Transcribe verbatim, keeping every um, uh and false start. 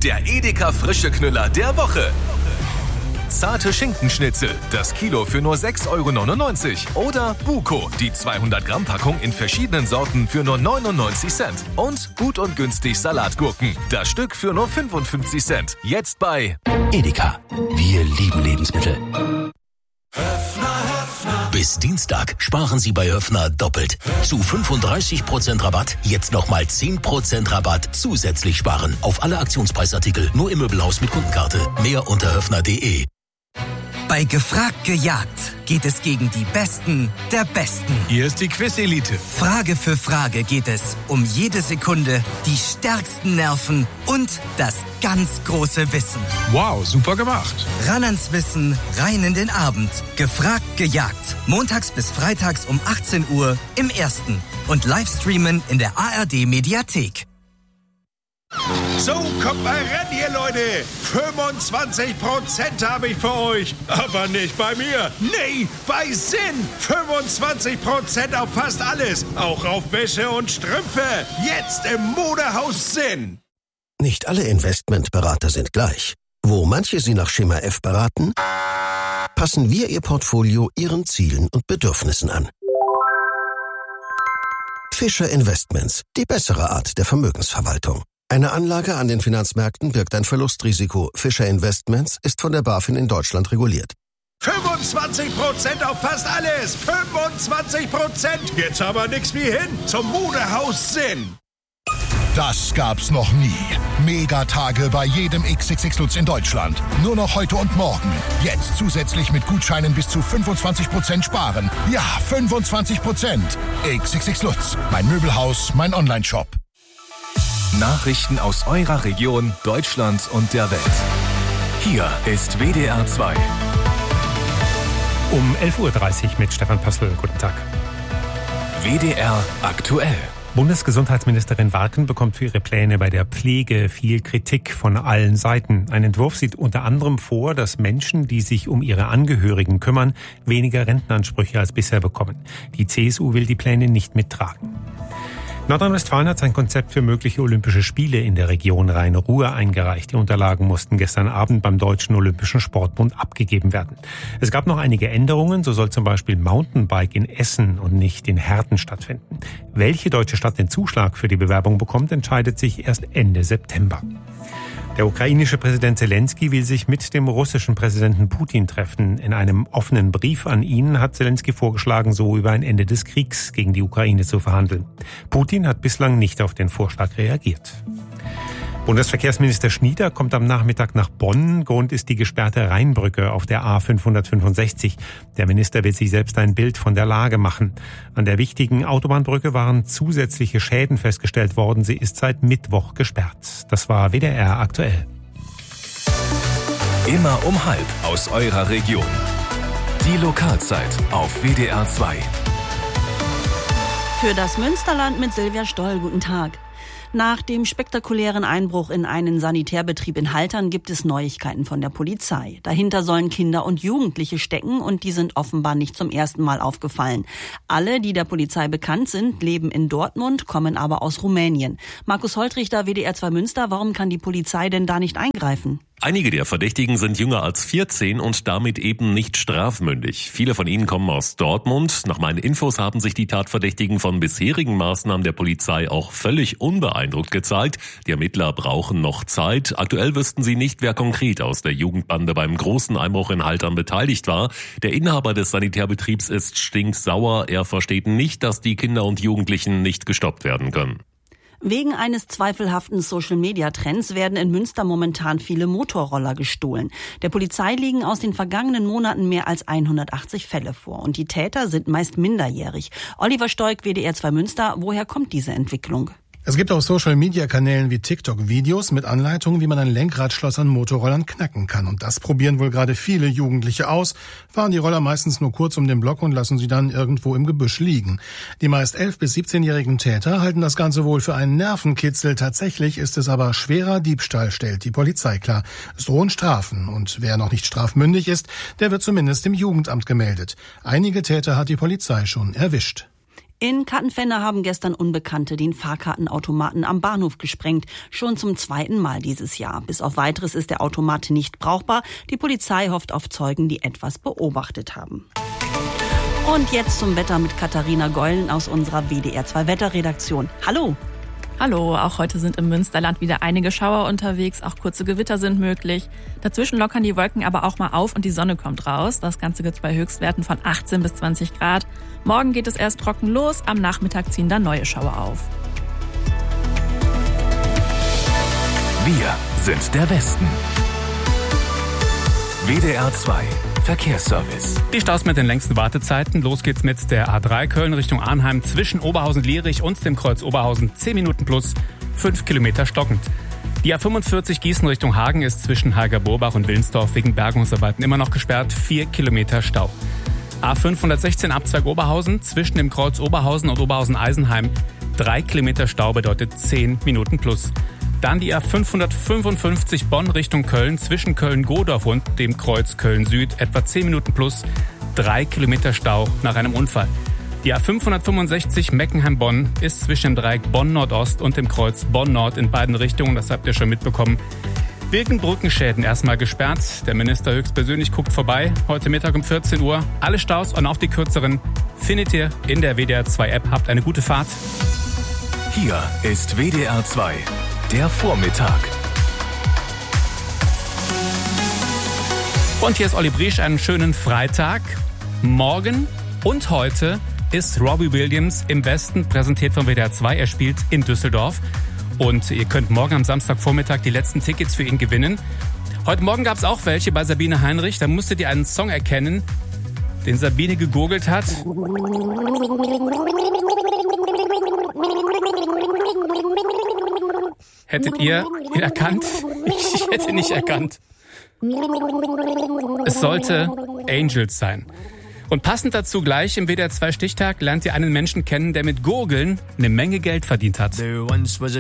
der Edeka frische Knüller der Woche. Zarte Schinkenschnitzel, das Kilo für nur sechs Euro neunundneunzig. Oder Buko, die zweihundert Gramm Packung in verschiedenen Sorten für nur neunundneunzig Cent. Und gut und günstig Salatgurken, das Stück für nur fünfundfünfzig Cent. Jetzt bei Edeka. Wir lieben Lebensmittel. Höffner, Höffner. Bis Dienstag sparen Sie bei Höffner doppelt. Zu fünfunddreißig Prozent Rabatt, jetzt nochmal zehn Prozent Rabatt zusätzlich sparen. Auf alle Aktionspreisartikel, nur im Möbelhaus mit Kundenkarte. Mehr unter höffner punkt de. Bei Gefragt gejagt geht es gegen die Besten der Besten. Hier ist die Quiz-Elite. Frage für Frage geht es um jede Sekunde, die stärksten Nerven und das ganz große Wissen. Wow, super gemacht. Ran ans Wissen, rein in den Abend. Gefragt gejagt. Montags bis freitags um achtzehn Uhr im Ersten. Und Livestreamen in der A R D-Mediathek. So, kommt mal ran hier, Leute. fünfundzwanzig Prozent habe ich für euch. Aber nicht bei mir. Nee, bei Sinn. fünfundzwanzig Prozent auf fast alles. Auch auf Wäsche und Strümpfe. Jetzt im Modehaus Sinn. Nicht alle Investmentberater sind gleich. Wo manche Sie nach Schema F beraten, passen wir Ihr Portfolio Ihren Zielen und Bedürfnissen an. Fischer Investments, die bessere Art der Vermögensverwaltung. Eine Anlage an den Finanzmärkten birgt ein Verlustrisiko. Fischer Investments ist von der BaFin in Deutschland reguliert. fünfundzwanzig Prozent auf fast alles. fünfundzwanzig Prozent. Jetzt aber nix wie hin zum Modehaus Sinn. Das gab's noch nie. Megatage bei jedem X X X Lutz in Deutschland. Nur noch heute und morgen. Jetzt zusätzlich mit Gutscheinen bis zu fünfundzwanzig Prozent sparen. Ja, fünfundzwanzig Prozent. X X X Lutz. Mein Möbelhaus, mein Onlineshop. Nachrichten aus eurer Region, Deutschland und der Welt. Hier ist W D R zwei. Um elf Uhr dreißig mit Stefan Pössl. Guten Tag. W D R aktuell. Bundesgesundheitsministerin Warken bekommt für ihre Pläne bei der Pflege viel Kritik von allen Seiten. Ein Entwurf sieht unter anderem vor, dass Menschen, die sich um ihre Angehörigen kümmern, weniger Rentenansprüche als bisher bekommen. Die C S U will die Pläne nicht mittragen. Nordrhein-Westfalen hat sein Konzept für mögliche Olympische Spiele in der Region Rhein-Ruhr eingereicht. Die Unterlagen mussten gestern Abend beim Deutschen Olympischen Sportbund abgegeben werden. Es gab noch einige Änderungen, so soll zum Beispiel Mountainbike in Essen und nicht in Herten stattfinden. Welche deutsche Stadt den Zuschlag für die Bewerbung bekommt, entscheidet sich erst Ende September. Der ukrainische Präsident Zelensky will sich mit dem russischen Präsidenten Putin treffen. In einem offenen Brief an ihn hat Zelensky vorgeschlagen, so über ein Ende des Kriegs gegen die Ukraine zu verhandeln. Putin hat bislang nicht auf den Vorschlag reagiert. Bundesverkehrsminister Schnieder kommt am Nachmittag nach Bonn. Grund ist die gesperrte Rheinbrücke auf der A fünfhundertfünfundsechzig. Der Minister will sich selbst ein Bild von der Lage machen. An der wichtigen Autobahnbrücke waren zusätzliche Schäden festgestellt worden. Sie ist seit Mittwoch gesperrt. Das war W D R aktuell. Immer um halb aus eurer Region. Die Lokalzeit auf W D R zwei. Für das Münsterland mit Silvia Stoll. Guten Tag. Nach dem spektakulären Einbruch in einen Sanitärbetrieb in Haltern gibt es Neuigkeiten von der Polizei. Dahinter sollen Kinder und Jugendliche stecken und die sind offenbar nicht zum ersten Mal aufgefallen. Alle, die der Polizei bekannt sind, leben in Dortmund, kommen aber aus Rumänien. Markus Holtrichter, W D R zwei Münster, warum kann die Polizei denn da nicht eingreifen? Einige der Verdächtigen sind jünger als vierzehn und damit eben nicht strafmündig. Viele von ihnen kommen aus Dortmund. Nach meinen Infos haben sich die Tatverdächtigen von bisherigen Maßnahmen der Polizei auch völlig unbeeindruckt gezeigt. Die Ermittler brauchen noch Zeit. Aktuell wüssten sie nicht, wer konkret aus der Jugendbande beim großen Einbruch in Haltern beteiligt war. Der Inhaber des Sanitärbetriebs ist stinksauer. Er versteht nicht, dass die Kinder und Jugendlichen nicht gestoppt werden können. Wegen eines zweifelhaften Social-Media-Trends werden in Münster momentan viele Motorroller gestohlen. Der Polizei liegen aus den vergangenen Monaten mehr als hundertachtzig Fälle vor. Und die Täter sind meist minderjährig. Oliver Stoik, W D R zwei Münster. Woher kommt diese Entwicklung? Es gibt auf Social-Media-Kanälen wie TikTok Videos mit Anleitungen, wie man ein Lenkradschloss an Motorrollern knacken kann. Und das probieren wohl gerade viele Jugendliche aus, fahren die Roller meistens nur kurz um den Block und lassen sie dann irgendwo im Gebüsch liegen. Die meist elf- bis siebzehnjährigen Täter halten das Ganze wohl für einen Nervenkitzel. Tatsächlich ist es aber schwerer Diebstahl, stellt die Polizei klar. Es drohen Strafen und wer noch nicht strafmündig ist, der wird zumindest im Jugendamt gemeldet. Einige Täter hat die Polizei schon erwischt. In Kattenfenne haben gestern Unbekannte den Fahrkartenautomaten am Bahnhof gesprengt. Schon zum zweiten Mal dieses Jahr. Bis auf Weiteres ist der Automat nicht brauchbar. Die Polizei hofft auf Zeugen, die etwas beobachtet haben. Und jetzt zum Wetter mit Katharina Geulen aus unserer W D R zwei Wetterredaktion. Hallo! Hallo, auch heute sind im Münsterland wieder einige Schauer unterwegs, auch kurze Gewitter sind möglich. Dazwischen lockern die Wolken aber auch mal auf und die Sonne kommt raus. Das Ganze gibt's bei Höchstwerten von achtzehn bis zwanzig Grad. Morgen geht es erst trocken los, am Nachmittag ziehen dann neue Schauer auf. Wir sind der Westen. W D R zwei Verkehrsservice. Die Staus mit den längsten Wartezeiten. Los geht's mit der A drei Köln Richtung Arnheim zwischen Oberhausen-Lierich und dem Kreuz Oberhausen. zehn Minuten plus fünf Kilometer stockend. Die A fünfundvierzig Gießen Richtung Hagen ist zwischen Hager-Borbach und Willensdorf wegen Bergungsarbeiten immer noch gesperrt. vier Kilometer Stau. A fünfhundertsechzehn Abzweig Oberhausen zwischen dem Kreuz Oberhausen und Oberhausen-Eisenheim. drei Kilometer Stau bedeutet zehn Minuten plus. Dann die A fünfhundertfünfundfünfzig Bonn Richtung Köln zwischen Köln-Godorf und dem Kreuz Köln-Süd etwa zehn Minuten plus, drei Kilometer Stau nach einem Unfall. Die A fünfhundertfünfundsechzig Meckenheim-Bonn ist zwischen dem Dreieck Bonn-Nordost und dem Kreuz Bonn-Nord in beiden Richtungen, das habt ihr schon mitbekommen. Wegen Brückenschäden erstmal gesperrt. Der Minister höchstpersönlich guckt vorbei. Heute Mittag um vierzehn Uhr. Alle Staus und auch die kürzeren findet ihr in der W D R zwei App. Habt eine gute Fahrt. Hier ist W D R zwei. Der Vormittag. Und hier ist Olli Briesch, einen schönen Freitag. Morgen und heute ist Robbie Williams im Westen, präsentiert von W D R zwei. Er spielt in Düsseldorf. Und ihr könnt morgen am Samstagvormittag die letzten Tickets für ihn gewinnen. Heute Morgen gab es auch welche bei Sabine Heinrich. Da musstet ihr einen Song erkennen, den Sabine gegurgelt hat. Hättet ihr ihn erkannt? Ich hätte ihn nicht erkannt. Es sollte Angels sein. Und passend dazu gleich im W D R zwei Stichtag lernt ihr einen Menschen kennen, der mit Gurgeln eine Menge Geld verdient hat.